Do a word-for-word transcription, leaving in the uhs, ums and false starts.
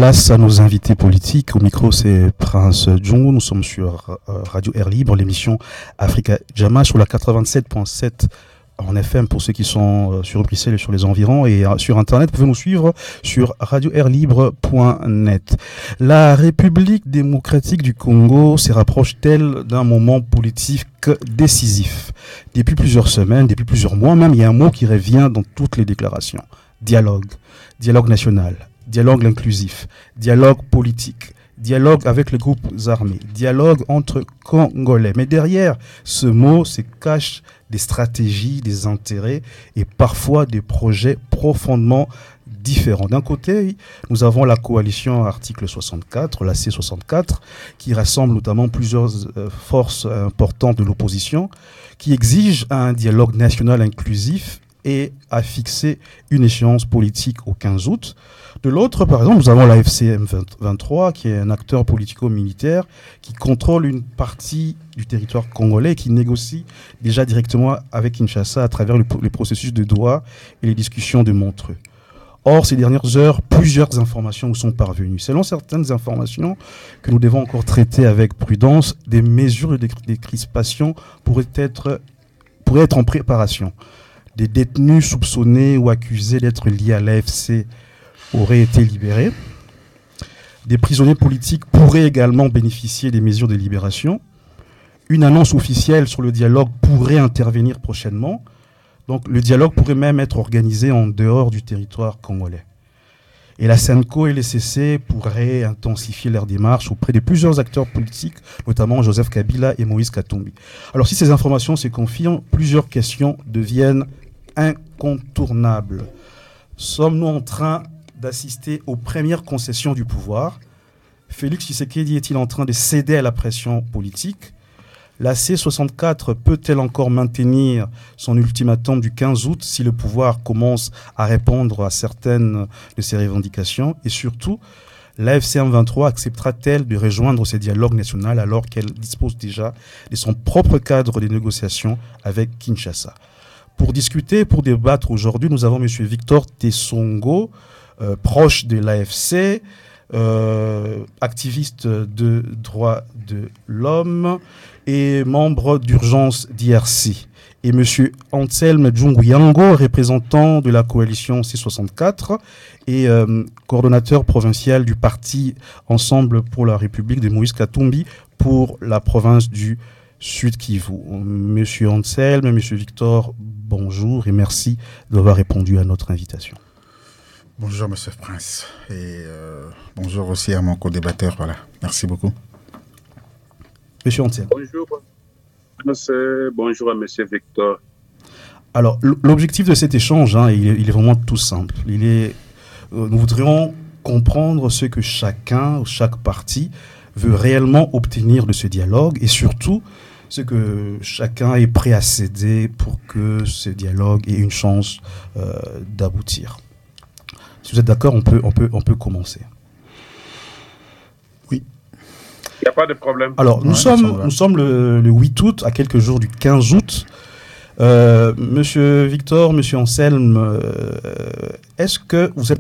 place à nos invités politiques. Au micro, c'est Prince Djongo. Nous sommes sur euh, Radio Air Libre, l'émission Africa Jama sur la quatre-vingt-sept point sept en F M pour ceux qui sont euh, sur Bruxelles et sur les environs. Et euh, sur Internet, vous pouvez nous suivre sur radio air libre point net. La République démocratique du Congo se rapproche-t-elle d'un moment politique décisif? Depuis plusieurs semaines, depuis plusieurs mois même, il y a un mot qui revient dans toutes les déclarations. Dialogue. Dialogue national. Dialogue inclusif, dialogue politique, dialogue avec les groupes armés, dialogue entre Congolais. Mais derrière ce mot se cachent des stratégies, des intérêts et parfois des projets profondément différents. D'un côté, nous avons la coalition article soixante-quatre, la C soixante-quatre, qui rassemble notamment plusieurs euh, forces importantes de l'opposition, qui exige un dialogue national inclusif et a fixé une échéance politique au quinze août. De l'autre, par exemple, nous avons la F C M vingt-trois, qui est un acteur politico-militaire qui contrôle une partie du territoire congolais et qui négocie déjà directement avec Kinshasa à travers le, le processus de Doha et les discussions de Montreux. Or, ces dernières heures, plusieurs informations nous sont parvenues. Selon certaines informations que nous devons encore traiter avec prudence, des mesures de décrispation pourraient être, pourraient être en préparation. Des détenus soupçonnés ou accusés d'être liés à l'A F C auraient été libérés. Des prisonniers politiques pourraient également bénéficier des mesures de libération. Une annonce officielle sur le dialogue pourrait intervenir prochainement. Donc le dialogue pourrait même être organisé en dehors du territoire congolais. Et la SENCO et les C C pourraient intensifier leurs démarches auprès de plusieurs acteurs politiques, notamment Joseph Kabila et Moïse Katumbi. Alors si ces informations se confirment, plusieurs questions deviennent incontournables. Sommes-nous en train d'assister aux premières concessions du pouvoir? Félix Tshisekedi est-il en train de céder à la pression politique? La C soixante-quatre peut-elle encore maintenir son ultimatum du quinze août si le pouvoir commence à répondre à certaines de ses revendications? Et surtout, la F C M vingt-trois acceptera-t-elle de rejoindre ces dialogues nationaux alors qu'elle dispose déjà de son propre cadre de négociation avec Kinshasa? Pour discuter, pour débattre aujourd'hui, nous avons M. Victor Tessongo, euh, proche de l'A F C, euh, activiste de droits de l'homme et membre d'Urgence D R C. Et M. Anselme Djongo, représentant de la coalition C soixante-quatre et euh, coordonnateur provincial du parti Ensemble pour la République de Moïse Katumbi pour la province du Sud Kivu. Monsieur Anselme, Monsieur Victor, bonjour et merci d'avoir répondu à notre invitation. Bonjour Monsieur Prince et euh, bonjour aussi à mon co-débatteur. Voilà, merci beaucoup. Monsieur Anselme. Bonjour, monsieur, bonjour à Monsieur Victor. Alors l'objectif de cet échange, hein, il, est, il est vraiment tout simple. Il est, euh, nous voudrions comprendre ce que chacun, chaque parti veut réellement obtenir de ce dialogue et surtout ce que chacun est prêt à céder pour que ce dialogue ait une chance euh, d'aboutir. Si vous êtes d'accord, on peut, on peut, on peut commencer. Oui. Il n'y a pas de problème. Alors, nous, ouais, sommes, nous sommes le, le huit août, à quelques jours du quinze août. Euh, Monsieur Victor, Monsieur Anselme, euh, est-ce que vous êtes